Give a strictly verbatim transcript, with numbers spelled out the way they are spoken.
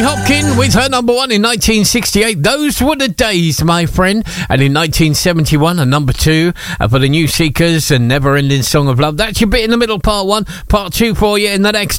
Hopkins with her number one in nineteen sixty-eight. Those were the days, my friend. And in nineteen seventy-one, a number two uh, for the New Seekers and Never Ending Song of Love. That's your bit in the middle, part one. Part two for you in the next